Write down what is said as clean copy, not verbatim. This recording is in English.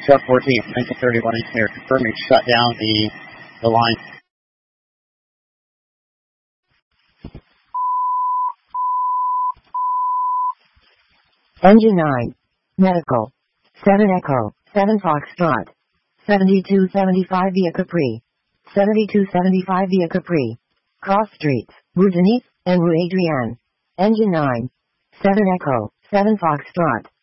Truck 14, 1931 engineer, confirming shut down the line. Engine 9. Medical. 7 Echo. 7 Foxtrot. 7275 via Capri. 7275 via Capri. Cross streets, Rue Denise, and Rue Adrienne. Engine 9. 7 Echo. 7 Foxtrot.